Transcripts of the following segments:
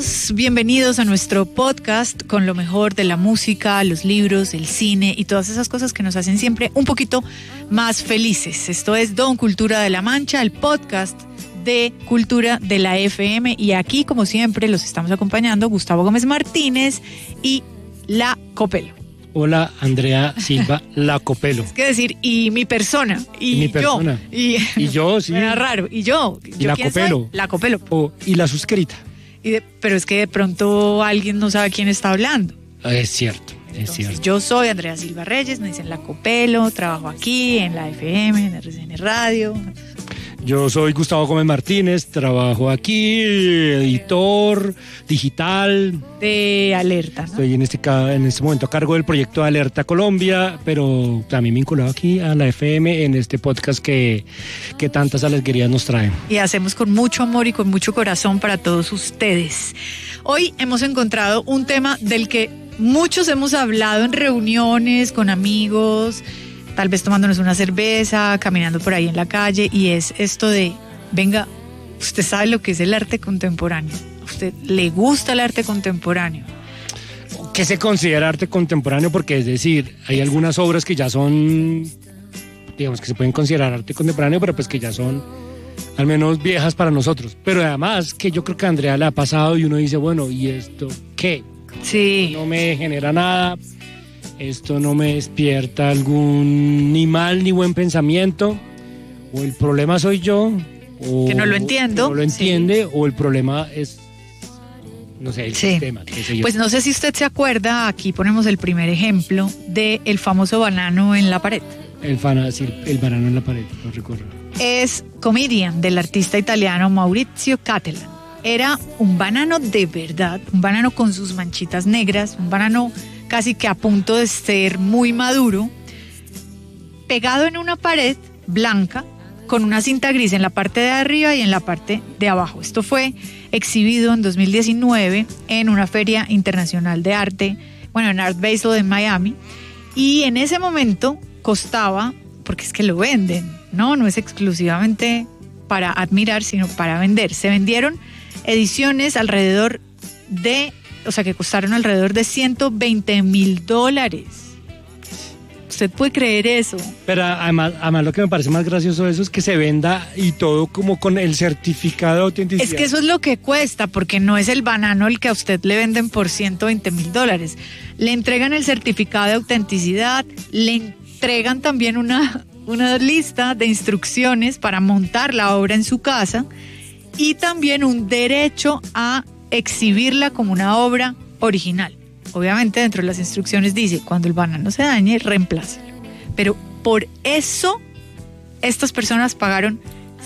Bienvenidos a nuestro podcast con lo mejor de la música, los libros, el cine y todas esas cosas que nos hacen siempre un poquito más felices. Esto es Don Cultura de la Mancha, el podcast de Cultura de la FM, y aquí, como siempre, los estamos acompañando Gustavo Gómez Martínez y La Copelo. Hola, Andrea Silva, La Copelo. Es que decir, y mi persona. Y mi persona. Yo. Y yo, sí. Era raro. Y yo La Copelo. Soy? La Copelo. Y la suscrita. Pero es que de pronto alguien no sabe quién está hablando. Es cierto, cierto. Yo soy Andrea Silva Reyes, me dicen La Copelo, trabajo aquí en la FM, en RCN Radio. Yo soy Gustavo Gómez Martínez, trabajo aquí, editor digital. De Alerta, ¿no? Estoy en este momento a cargo del proyecto de Alerta Colombia, pero también vinculado aquí a la FM en este podcast que tantas alegrías nos traen. Y hacemos con mucho amor y con mucho corazón para todos ustedes. Hoy hemos encontrado un tema del que muchos hemos hablado en reuniones con amigos, tal vez tomándonos una cerveza, caminando por ahí en la calle, y es esto de, venga, usted sabe lo que es el arte contemporáneo, ¿a usted le gusta el arte contemporáneo? ¿Qué se considera arte contemporáneo? Porque es decir, hay algunas obras que ya son, digamos, que se pueden considerar arte contemporáneo, pero pues que ya son al menos viejas para nosotros. Pero además que yo creo que a Andrea le ha pasado y uno dice, bueno, ¿y esto qué? Sí. No me genera nada. Esto no me despierta algún ni mal ni buen pensamiento, o el problema soy yo, o que no lo entiendo, no lo entiende, sí. O el problema es, no sé, el sistema, qué sé yo. Pues no sé si usted se acuerda, aquí ponemos el primer ejemplo del famoso banano en la pared. El banano en la pared, lo recuerdo. Es Comedian, del artista italiano Maurizio Cattelan. Era un banano de verdad, un banano con sus manchitas negras, un banano casi que a punto de ser muy maduro, pegado en una pared blanca con una cinta gris en la parte de arriba y en la parte de abajo. Esto fue exhibido en 2019 en una feria internacional de arte, en Art Basel en Miami, y en ese momento costaba, porque es que lo venden, no es exclusivamente para admirar, sino para vender. Se vendieron ediciones que costaron alrededor de $120,000. ¿Usted puede creer eso? Pero además lo que me parece más gracioso de eso es que se venda y todo como con el certificado de autenticidad. Es que eso es lo que cuesta, porque no es el banano el que a usted le venden por $120,000. Le entregan el certificado de autenticidad, le entregan también una lista de instrucciones para montar la obra en su casa y también un derecho a exhibirla como una obra original. Obviamente dentro de las instrucciones dice, cuando el banano se dañe, reemplácelo. Pero por eso estas personas pagaron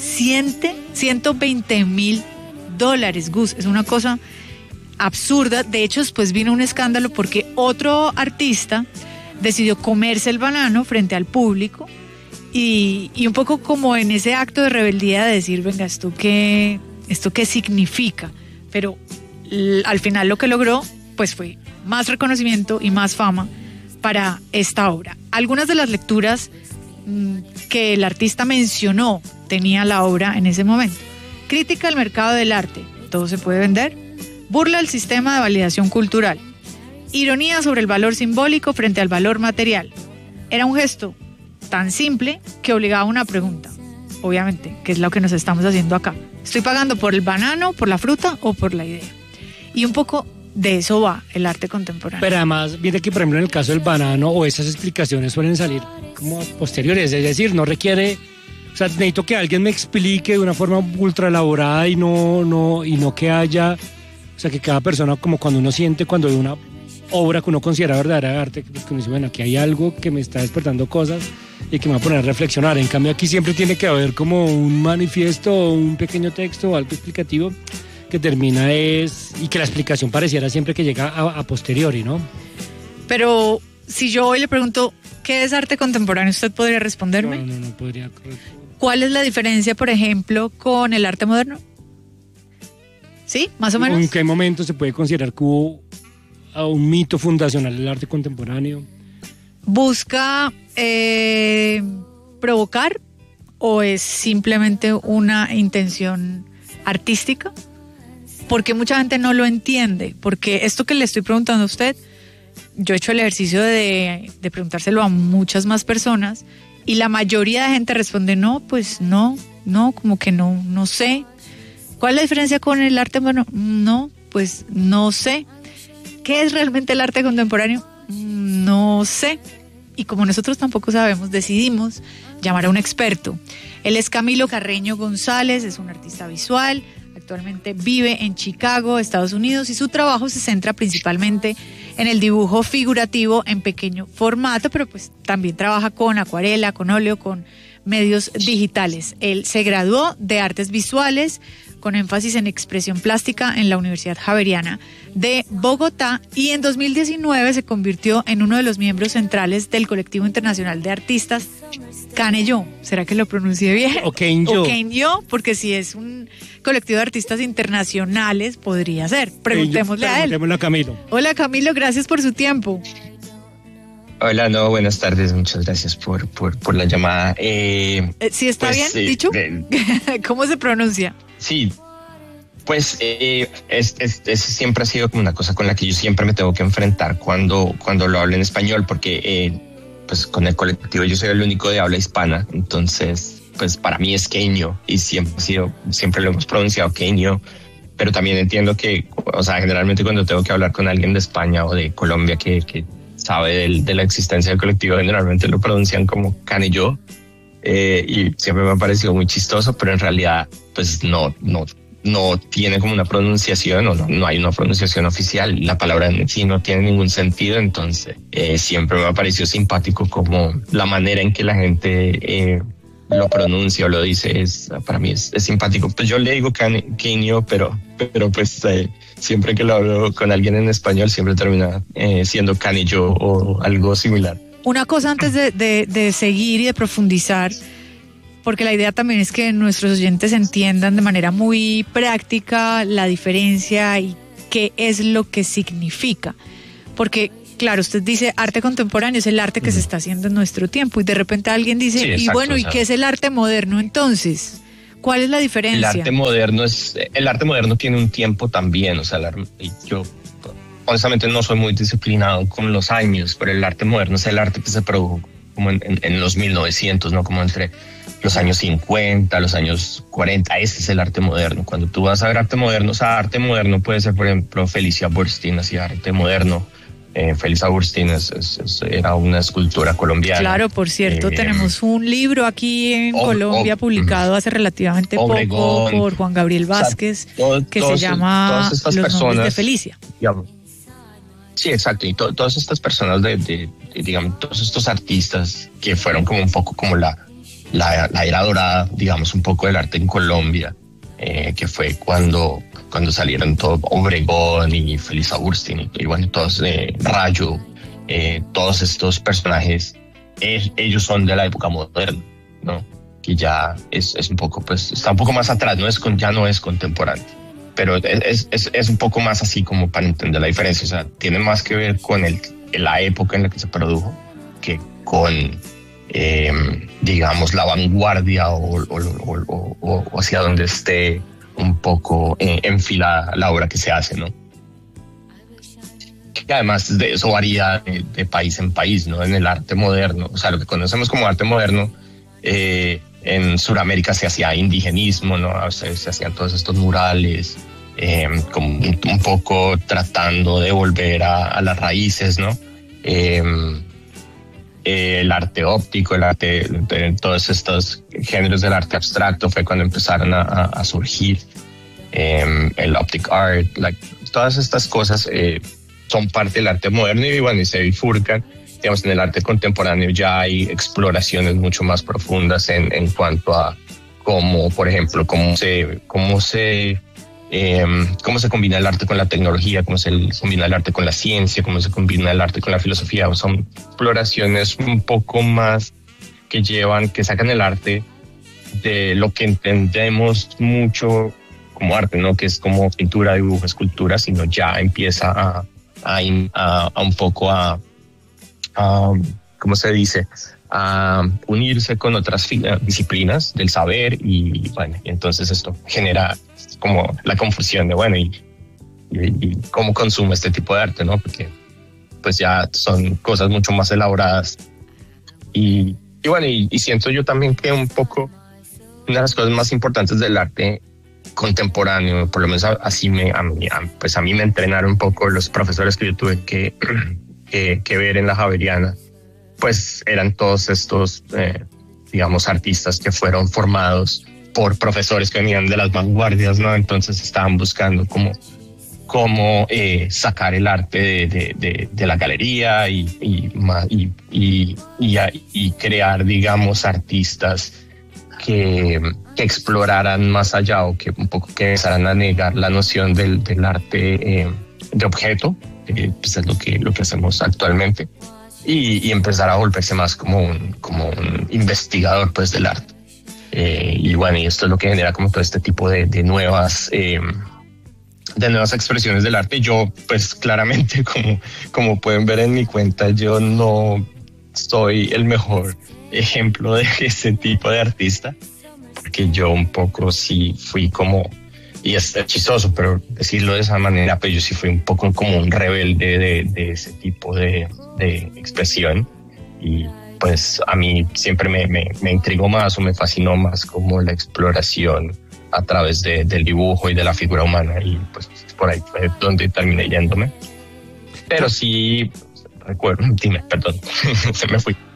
$120,000, Gus. Es una cosa absurda. De hecho, después vino un escándalo porque otro artista decidió comerse el banano frente al público y un poco como en ese acto de rebeldía de decir, venga, ¿esto qué significa? Pero al final lo que logró pues fue más reconocimiento y más fama para esta obra. Algunas de las lecturas que el artista mencionó tenía la obra en ese momento: crítica al mercado del arte, todo se puede vender; burla al sistema de validación cultural; ironía sobre el valor simbólico frente al valor material. Era un gesto tan simple que obligaba a una pregunta, obviamente, que es lo que nos estamos haciendo acá. ¿Estoy pagando por el banano, por la fruta o por la idea? Y un poco de eso va el arte contemporáneo. Pero además, viene que por ejemplo en el caso del banano, o esas explicaciones suelen salir como posteriores, es decir, no requiere, o sea, necesito que alguien me explique de una forma ultra elaborada y no que haya, o sea, que cada persona, como cuando uno siente, cuando ve una obra que uno considera verdadera arte, pues que uno dice, bueno, aquí hay algo que me está despertando cosas y que me va a poner a reflexionar. En cambio aquí siempre tiene que haber como un manifiesto o un pequeño texto o algo explicativo que termina y que la explicación pareciera siempre que llega a posteriori, ¿no? Pero si yo hoy le pregunto, ¿qué es arte contemporáneo? ¿Usted podría responderme? No podría. ¿Cuál es la diferencia, por ejemplo, con el arte moderno? ¿Sí? ¿Más o menos? ¿En qué momento se puede considerar que hubo un mito fundacional del arte contemporáneo? ¿Busca provocar o es simplemente una intención artística? porque mucha gente no lo entiende, porque esto que le estoy preguntando a usted, yo he hecho el ejercicio de preguntárselo a muchas más personas y la mayoría de gente responde no, pues no, como que no sé. ¿Cuál es la diferencia con el arte? Bueno, no, pues no sé. ¿Qué es realmente el arte contemporáneo? No sé. Y como nosotros tampoco sabemos, decidimos llamar a un experto. Él es Camilo Carreño González, es un artista visual, actualmente vive en Chicago, Estados Unidos, y su trabajo se centra principalmente en el dibujo figurativo en pequeño formato, pero pues también trabaja con acuarela, con óleo, con medios digitales. Él se graduó de artes visuales con énfasis en expresión plástica en la Universidad Javeriana de Bogotá y en 2019 se convirtió en uno de los miembros centrales del colectivo internacional de artistas Canello. ¿Será que lo pronuncié bien? O Canello, porque si es un colectivo de artistas internacionales podría ser. Preguntémosle a él. Preguntémosle a Camilo. Hola Camilo, gracias por su tiempo. Hola, no, buenas tardes, muchas gracias por la llamada. ¿Sí está bien dicho? ¿Cómo se pronuncia? Sí, pues siempre ha sido como una cosa con la que yo siempre me tengo que enfrentar cuando lo hablo en español, porque pues con el colectivo yo soy el único de habla hispana, entonces pues para mí es Queño y siempre lo hemos pronunciado Queño, pero también entiendo que, o sea, generalmente cuando tengo que hablar con alguien de España o de Colombia que sabe de la existencia del colectivo, generalmente lo pronuncian como Canello, y siempre me ha parecido muy chistoso, pero en realidad pues no tiene como una pronunciación, o no hay una pronunciación oficial. La palabra en sí no tiene ningún sentido, entonces siempre me ha parecido simpático como la manera en que la gente lo pronuncia o lo dice, para mí es simpático. Pues yo le digo Queño, pero pues siempre que lo hablo con alguien en español siempre termina siendo Canello o algo similar. Una cosa antes de seguir y de profundizar, porque la idea también es que nuestros oyentes entiendan de manera muy práctica la diferencia y qué es lo que significa. Porque, claro, usted dice arte contemporáneo es el arte que se está haciendo en nuestro tiempo, y de repente alguien dice, sí, exacto, y bueno, ¿y qué es el arte moderno entonces? ¿Cuál es la diferencia? El arte moderno tiene un tiempo también, o sea, yo honestamente no soy muy disciplinado con los años, pero el arte moderno es el arte que se produjo como en los 1900, ¿no? Como entre los años 50, los años 40, ese es el arte moderno. Cuando tú vas a ver arte moderno, o sea, arte moderno puede ser, por ejemplo, Felicia Burstyn hacía arte moderno. Felicia Burstyn era una escultora colombiana. Claro, por cierto, tenemos un libro aquí en Colombia publicado hace relativamente Obregón, poco por Juan Gabriel Vázquez, que se llama Los nombres de Felicia. Digamos. Sí, exacto, y todas estas personas digamos, todos estos artistas que fueron como un poco como la era dorada, digamos, un poco del arte en Colombia, que fue cuando salieron todo Obregón y Felicia Burstyn y bueno, todos Rayo, todos estos personajes, ellos son de la época moderna, ¿no? Que ya es un poco, pues, está un poco más atrás, ya no es contemporáneo. Pero es un poco más así como para entender la diferencia. O sea, tiene más que ver con la época en la que se produjo que con, digamos, la vanguardia o hacia donde esté un poco enfilada la obra que se hace, ¿no? Que además de eso varía de país en país, ¿no? En el arte moderno, o sea, lo que conocemos como arte moderno, en Sudamérica se hacía indigenismo, ¿no? O sea, se hacían todos estos murales, como un poco tratando de volver a las raíces, ¿no? El arte óptico, el arte, todos estos géneros del arte abstracto fue cuando empezaron a surgir. El optic art, todas estas cosas son parte del arte moderno y bueno, y se bifurcan. Digamos, en el arte contemporáneo ya hay exploraciones mucho más profundas en cuanto a cómo, por ejemplo, cómo se combina el arte con la tecnología, cómo se combina el arte con la ciencia, cómo se combina el arte con la filosofía. Son exploraciones un poco más que sacan el arte de lo que entendemos mucho como arte, no que es como pintura, dibujo, escultura, sino ya empieza a un poco ¿cómo se dice? A unirse con otras disciplinas del saber y bueno, entonces esto genera como la confusión de, bueno, y cómo consumo este tipo de arte, ¿no? Porque pues ya son cosas mucho más elaboradas. Y bueno, y siento yo también que un poco una de las cosas más importantes del arte contemporáneo, por lo menos así a mí me entrenaron un poco los profesores que yo tuve que ver en la Javeriana, pues eran todos estos, digamos, artistas que fueron formados por profesores que venían de las vanguardias, ¿no? Entonces estaban buscando cómo sacar el arte de la galería y crear, digamos, artistas que exploraran más allá, o que un poco que empezaran a negar la noción del arte de objeto, pues es lo que hacemos actualmente, y empezar a volverse más como un investigador, pues, del arte. Y bueno, y esto es lo que genera como todo este tipo de nuevas expresiones del arte. Yo, pues claramente, como pueden ver en mi cuenta, yo no soy el mejor ejemplo de ese tipo de artista, porque yo un poco sí fui como, y es chistoso, pero decirlo de esa manera, pues yo sí fui un poco como un rebelde de ese tipo de expresión, y pues a mí siempre me intrigó más, o me fascinó más como la exploración a través del dibujo y de la figura humana, y pues por ahí fue donde terminé yéndome. Pero sí recuerdo, dime, perdón, se me fui.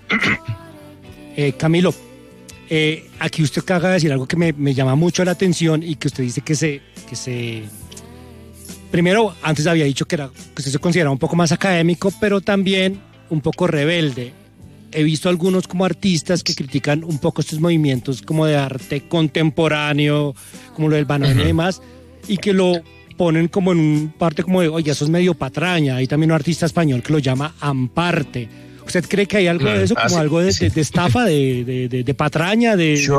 Camilo, aquí usted acaba de decir algo que me llama mucho la atención, y que usted dice que se primero, antes había dicho que usted se considera un poco más académico, pero también un poco rebelde. He visto algunos como artistas que critican un poco estos movimientos como de arte contemporáneo, como lo del banano y demás, y que lo ponen como en un parte como de, oye, eso es medio patraña. Hay también un artista español que lo llama amparte. ¿Usted cree que hay algo de eso, como sí, algo de estafa, de patraña,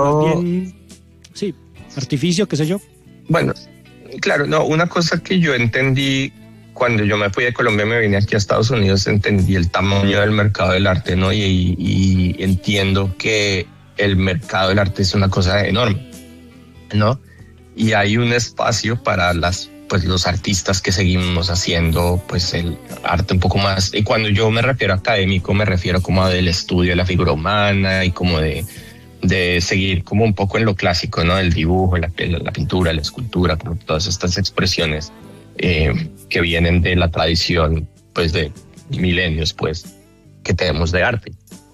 sí, artificio, qué sé yo? Bueno, claro, no, una cosa que yo entendí cuando yo me fui de Colombia, me vine aquí a Estados Unidos, entendí el tamaño del mercado del arte, ¿no? Y entiendo que el mercado del arte es una cosa enorme, ¿no? Y hay un espacio para los artistas que seguimos haciendo pues el arte un poco más, y cuando yo me refiero a académico me refiero como del estudio de la figura humana, y como de seguir como un poco en lo clásico, ¿no? El dibujo, la pintura, la escultura, como todas estas expresiones que vienen de la tradición pues de milenios pues que tenemos de arte.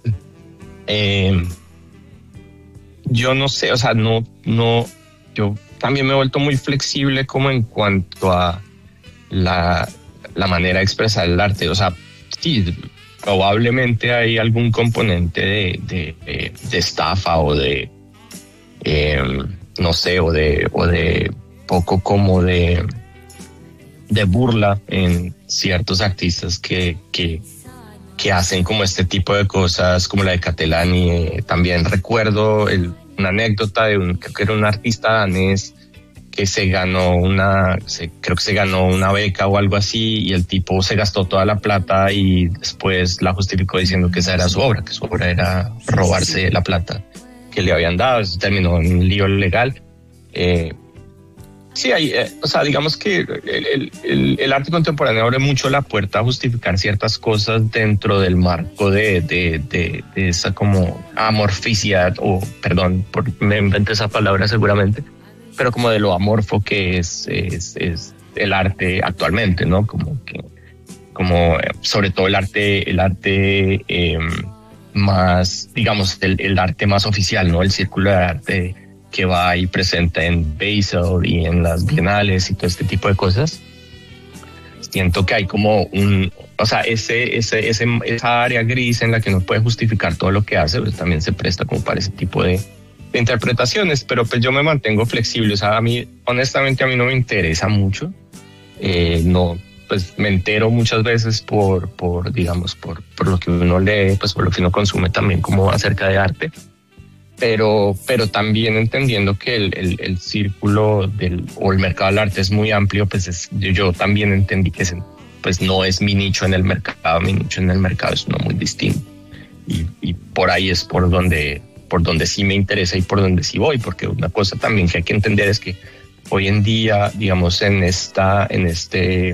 Yo no sé, o sea, no, yo también me he vuelto muy flexible como en cuanto a la manera de expresar el arte. O sea, sí, probablemente hay algún componente de estafa o de, no sé, o de poco como de burla en ciertos artistas que hacen como este tipo de cosas, como la de Catalani. También recuerdo una anécdota creo que era un artista danés que creo que se ganó una beca o algo así, y el tipo se gastó toda la plata y después la justificó diciendo que esa era su obra, que su obra era robarse la plata que le habían dado. Eso terminó en un lío legal. Sí, o sea, digamos que el arte contemporáneo abre mucho la puerta a justificar ciertas cosas dentro del marco de esa como amorficidad, o perdón, me inventé esa palabra seguramente, pero como de lo amorfo que es el arte actualmente, ¿no? Como sobre todo el arte más, digamos, el arte más oficial, ¿no? El círculo de arte que va y presenta en Basel y en las bienales y todo este tipo de cosas. Siento que hay como o sea, esa área gris en la que no puede justificar todo lo que hace, pues también se presta como para ese tipo de interpretaciones, pero pues yo me mantengo flexible. O sea, honestamente a mí no me interesa mucho, no, pues me entero muchas veces por lo que uno lee, pues por lo que uno consume también como acerca de arte, pero también entendiendo que el círculo o el mercado del arte es muy amplio, pues yo también entendí que pues no es mi nicho en el mercado, mi nicho en el mercado es uno muy distinto, y por ahí es por donde sí me interesa y por donde sí voy, porque una cosa también que hay que entender es que hoy en día, digamos, en este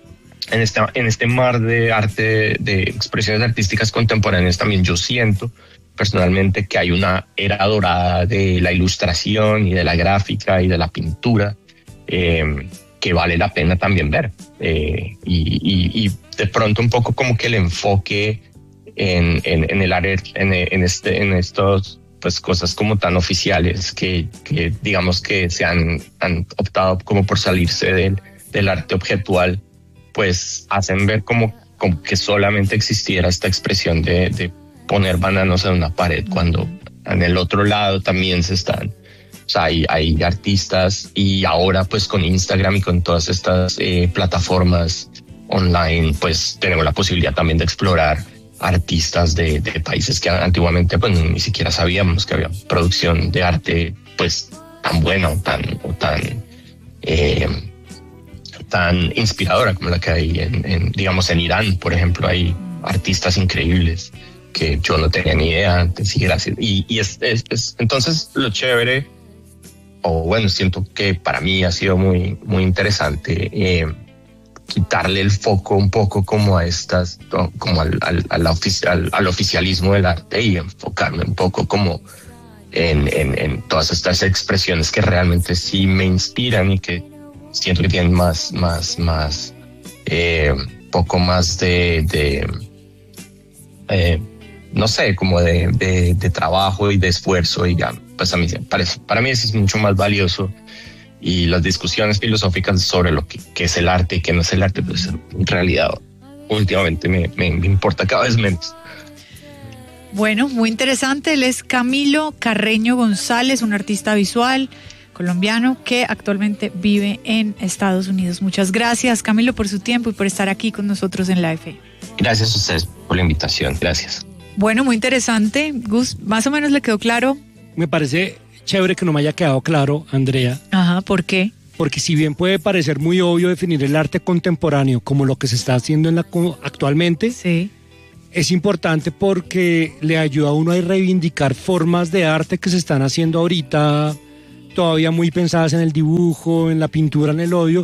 mar de arte, de expresiones artísticas contemporáneas, también yo siento personalmente que hay una era dorada de la ilustración y de la gráfica y de la pintura que vale la pena también ver. Y de pronto un poco como que el enfoque en el área, en estos pues cosas como tan oficiales que digamos que se han optado como por salirse del arte objetual, pues hacen ver como que solamente existiera esta expresión de poner bananos en una pared, cuando en el otro lado también o sea, hay artistas, y ahora pues con Instagram y con todas estas plataformas online, pues tenemos la posibilidad también de explorar artistas de países que antiguamente pues ni siquiera sabíamos que había producción de arte pues tan buena o tan inspiradora como la que hay digamos en Irán, por ejemplo. Hay artistas increíbles que yo no tenía ni idea antes siquiera. Y entonces lo chévere, o bueno, siento que para mí ha sido muy, muy interesante quitarle el foco un poco como a estas, como al oficialismo del arte, y enfocarme un poco como en todas estas expresiones que realmente sí me inspiran y que siento que tienen poco más no sé, como de trabajo y de esfuerzo, y ya, pues para mí eso es mucho más valioso. Y las discusiones filosóficas sobre lo que es el arte y qué no es el arte, pues en realidad últimamente me importa cada vez menos. Bueno, muy interesante. Él es Camilo Carreño González, un artista visual colombiano que actualmente vive en Estados Unidos. Muchas gracias, Camilo, por su tiempo y por estar aquí con nosotros en la EFE. Gracias a ustedes por la invitación. Gracias. Bueno, muy interesante. Gus, ¿más o menos le quedó claro? Me parece chévere que no me haya quedado claro, Andrea. Ajá, ¿por qué? Porque si bien puede parecer muy obvio definir el arte contemporáneo como lo que se está haciendo actualmente, sí, es importante porque le ayuda a uno a reivindicar formas de arte que se están haciendo ahorita, todavía muy pensadas en el dibujo, en la pintura, en el óleo,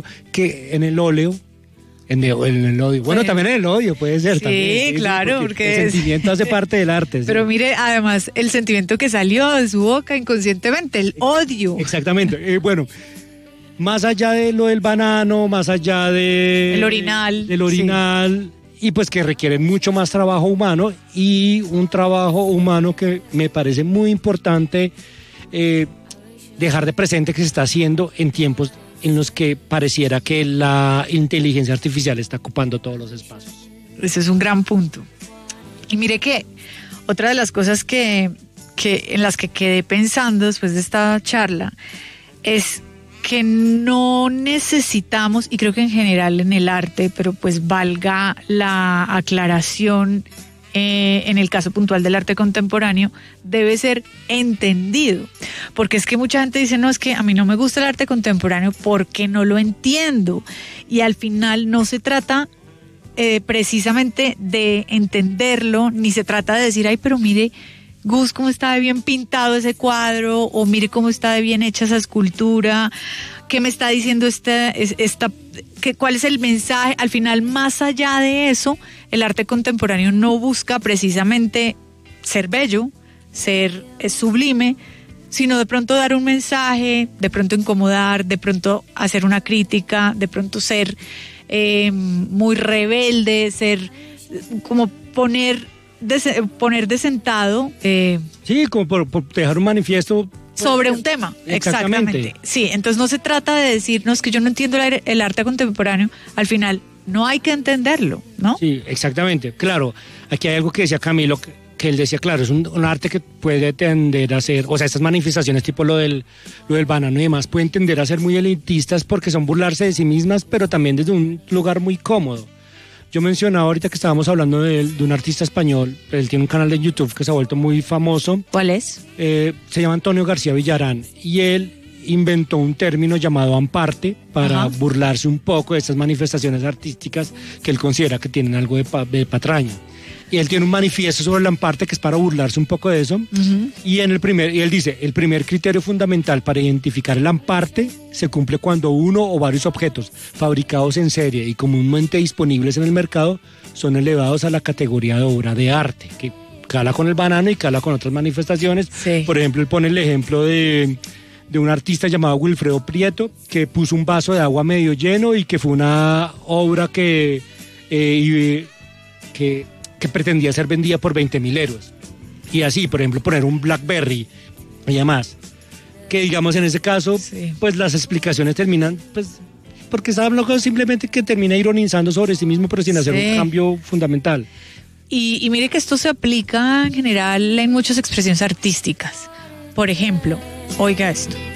bueno, sí, también en el odio puede ser. Sí, también, claro, porque el sentimiento hace parte del arte. Pero sí. mire, además, el sentimiento que salió de su boca inconscientemente, el odio. Exactamente. Bueno, más allá de lo del banano, más allá del orinal, sí, y pues que requieren mucho más trabajo humano, y un trabajo humano que me parece muy importante dejar de presente, que se está haciendo en tiempos en los que pareciera que la inteligencia artificial está ocupando todos los espacios. Ese es un gran punto. Y mire que otra de las cosas en las que quedé pensando después de esta charla es que no necesitamos, y creo que en general en el arte, pero pues valga la aclaración, en el caso puntual del arte contemporáneo, debe ser entendido. Porque es que mucha gente dice, no, es que a mí no me gusta el arte contemporáneo porque no lo entiendo. Y al final no se trata precisamente de entenderlo, ni se trata de decir, ay, pero mire, Gus, cómo está de bien pintado ese cuadro, o mire cómo está de bien hecha esa escultura, qué me está diciendo cuál es el mensaje. Al final, más allá de eso, el arte contemporáneo no busca precisamente ser bello, ser sublime, sino de pronto dar un mensaje, de pronto incomodar, de pronto hacer una crítica, de pronto ser muy rebelde, ser como poner de sentado. Sí, como por dejar un manifiesto sobre un tema. Exactamente. Sí, entonces no se trata de decir, no, es que yo no entiendo el arte contemporáneo. Al final no hay que entenderlo, ¿no? Sí, exactamente. Claro, aquí hay algo que decía Camilo, que él decía, claro, es un arte que puede tender a ser, o sea, estas manifestaciones tipo lo del banano y demás, pueden tender a ser muy elitistas porque son burlarse de sí mismas, pero también desde un lugar muy cómodo. Yo mencionaba ahorita que estábamos hablando de un artista español, él tiene un canal de YouTube que se ha vuelto muy famoso. ¿Cuál es? Se llama Antonio García Villarán, y él inventó un término llamado amparte para burlarse un poco de estas manifestaciones artísticas que él considera que tienen algo de patraña. Y él tiene un manifiesto sobre Lamparte que es para burlarse un poco de eso. Y él dice, el primer criterio fundamental para identificar el Lamparte se cumple cuando uno o varios objetos fabricados en serie y comúnmente disponibles en el mercado son elevados a la categoría de obra de arte, que cala con el banano y cala con otras manifestaciones. Sí. Por ejemplo, él pone el ejemplo de un artista llamado Wilfredo Prieto, que puso un vaso de agua medio lleno y que fue una obra que pretendía ser vendida por 20.000 euros. Y así, por ejemplo, poner un Blackberry y demás. Que digamos en ese caso, pues las explicaciones terminan, pues, porque está hablando simplemente que termina ironizando sobre sí mismo, pero sin hacer un cambio fundamental. Y mire que esto se aplica en general en muchas expresiones artísticas. Por ejemplo, oiga esto.